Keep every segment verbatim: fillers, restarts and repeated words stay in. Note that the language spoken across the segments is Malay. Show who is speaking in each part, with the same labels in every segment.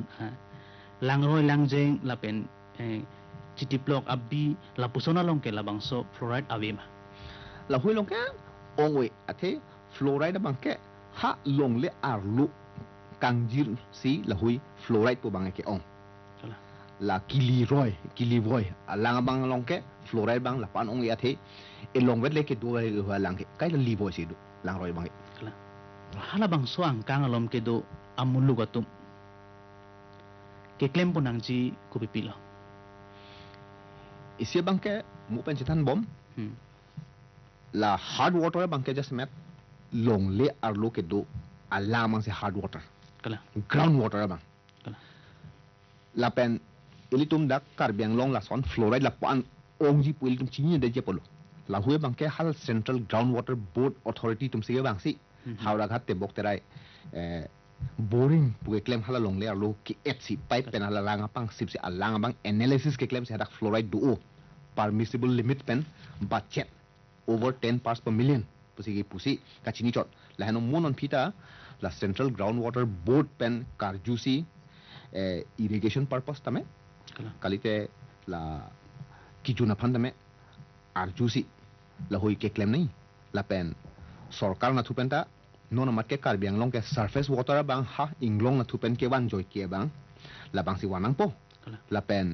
Speaker 1: ha langroi langjeng lapen eh, citiplok abbi lapusona long ke labangso fluoride avima
Speaker 2: la hui long ke ongwe athe fluoride bangke ha long le arlu kangjir si la hui fluoride po bang ke ong
Speaker 1: kala
Speaker 2: la kili roy kili boy alang bang long ke fluoride bang la pan ong ya the e long wet le ke do le lang ke kai la li boy si du lang roy bang
Speaker 1: kala hala bangso ang kangalom ke do amulu gatum ke claim punang ji kupipilo
Speaker 2: isia bangke mu pen chitan bom
Speaker 1: hmm.
Speaker 2: la hard water bangke just met long le arlu ke do alamang se hard water
Speaker 1: kala
Speaker 2: ground water bang
Speaker 1: kala
Speaker 2: la pen ilitum dak karbiang long la son fluoride la pan ongji pu ilitum chini de je polo la hue bang ke hal central groundwater board authority tum se bang si hawra ghat te bok terai eh boring pu ke claim hala long le alo ki fc pipe pen hala langa pang sip se alanga bang analysis ke claim se dak fluoride do permissible limit pen budget over ten parts per million pusi ki pusi ka chini chot la hano monon pita la central groundwater board pen karjusi eh, irrigation purpose tame
Speaker 1: kala
Speaker 2: kalite la kijuna pandame arjusi la hoi ke claim nahi la pen sarkar na thupenta nona mat ke karbiang long ke surface water bang ha inglong na thupen ke wan joy ke bang la bang si wanang po
Speaker 1: kala
Speaker 2: la pen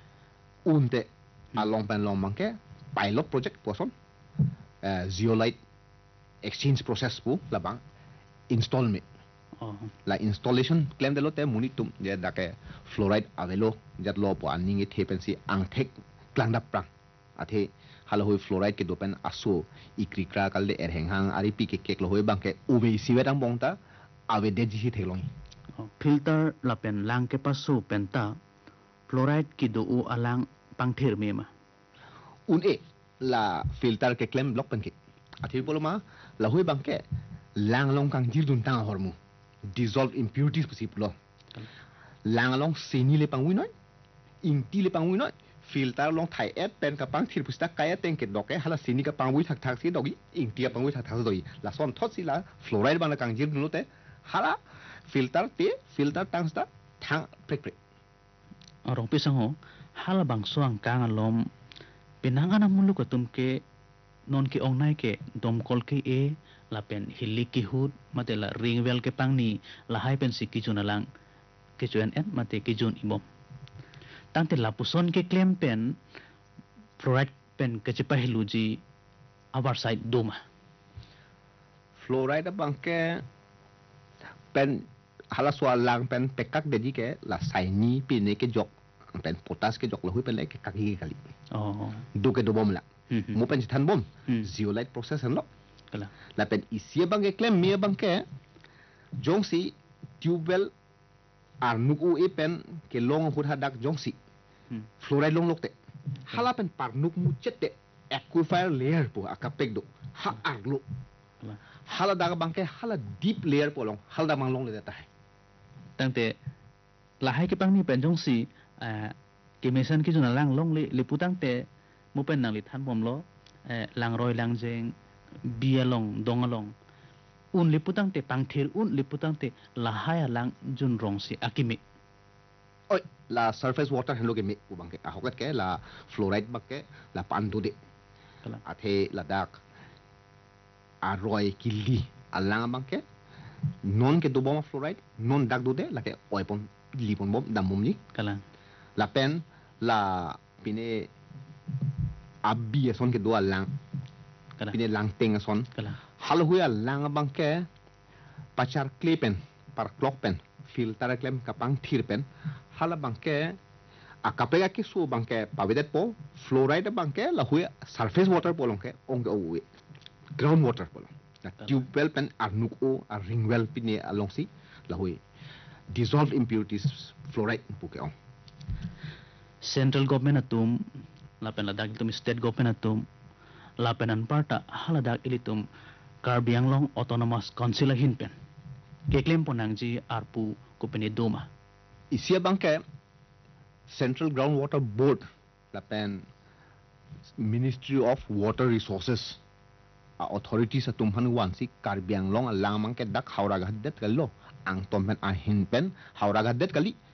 Speaker 2: unte along pen long bang ke pilot project poson uh, zeolite exchange process pu la bang install me
Speaker 1: oh
Speaker 2: la installation claim de lote munitum je dake fluoride avelo jat lo po aningi thepensi angthek klangda prang athe haloi fluoride ke dopen aso ikrikra kalde erhenghang ari pi ke kek lo hoi bangke ube siwetang bongta ave de ji thelong
Speaker 1: oh, filter lapen lang ke pasu penta fluoride ki do u alang pangthir mema
Speaker 2: un e la filter ke claim block pen ke athi poloma la hoi bangke lang long kang jir dun tang hormu dissolved impurities possible lang long seni le pangwi noi ingti le pangwi noi filter long thai et pen ka pang thir pusta kaya teng ke doke hala seni ka pangwi thak thak si dogi ingti ka pangwi thak thak dogi la son thot si la fluoride bang kang jir dun te hala filter te filter tang sta thang prek prek
Speaker 1: arong pisang ho hala bangso ang kangalom pinangana mulu katum ke non ki ong nai ke domkol ke e lapen hilik ki hut matela ringwel ke pangni lahai pen si kijun alang ke jun en mate kijun ibom tangte lapuson ke claim pen fluoride pen ke chipahiluji our side doma
Speaker 2: fluoride bang ke pen hala swa lang pen pekak dedi ke la saini pi ne ke jok pen potas ke jok lo hui pen le ke kaki kali
Speaker 1: oh
Speaker 2: do ke do bom la
Speaker 1: hmm
Speaker 2: mo pen than bom
Speaker 1: Hmm.
Speaker 2: zeolite process hen lo
Speaker 1: kala
Speaker 2: la pen isia bang ke claim me bang ke jong si tubewell ar nuku e pen ke long hut hadak jong si
Speaker 1: hmm
Speaker 2: fluoride long lokte hala pen par nuk mu chette aquifer layer po akapek do ha arlo
Speaker 1: kala
Speaker 2: hala daga bang ke hala deep layer po long hala da mang long le data hai
Speaker 1: tangte lahai ke pangni pen jong si eh, ke mesan ki jun alang long li liputang te mo pen nang li than bom lo eh, lang roi lang jeng bialong dongalong un liputang te pangthir un liputang te lahai alang jun rong si akimi
Speaker 2: oi la surface water hen lo ke me u bang ke a hokat ke la fluoride bang ke la pan do de
Speaker 1: kala
Speaker 2: athe la dak aroi kili alang bang ke non ke do bom fluoride non dak do de la ke oi pon li pon bom dam bom ni
Speaker 1: kala
Speaker 2: la pen la pine abbi son ke do alang
Speaker 1: kala
Speaker 2: pine lang teng son
Speaker 1: kala
Speaker 2: hal huya lang bang ke pacar klipen par clock pen filter klem kapang thir pen hala bang ke akapega ki su bang ke pavedet po fluoride bang ke la huya surface water polong ke ong o ground water polong la tubewell pen arnuk o a ringwell pine along si la huya dissolved impurities fluoride puke ong
Speaker 1: central government atum lapen ladak itum state government atum lapen an parta haladak ilitum Karbianglong Autonomous Council hinpen ke claim ponang ji arpu kupeni doma
Speaker 2: isia bang ke central groundwater board la pen ministry of water resources a authority sa tumhan wan si Karbianglong alang mang ke dak haura gadet kallo ang tompen a hinpen haura gadet kali